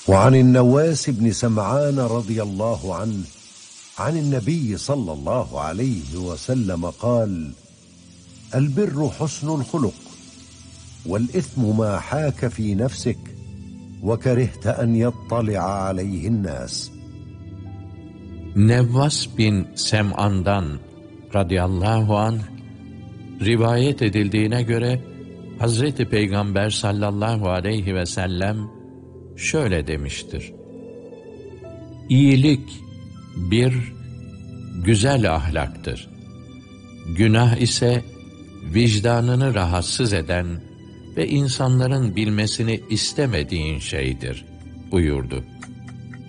وعن النواس بن سمعان رضي الله عنه عن النبي صلى الله عليه وسلم قال: البر حسن الخلق، والإثم ما حاك في نفسك وكرهت أن يطلع عليه الناس. Nevvas bin Sem'an'dan radıyallahu anh rivayet edildiğine göre Hazreti Peygamber sallallahu aleyhi ve sellem şöyle demiştir: İyilik bir güzel ahlaktır. Günah ise vicdanını rahatsız eden ve insanların bilmesini istemediğin şeydir buyurdu.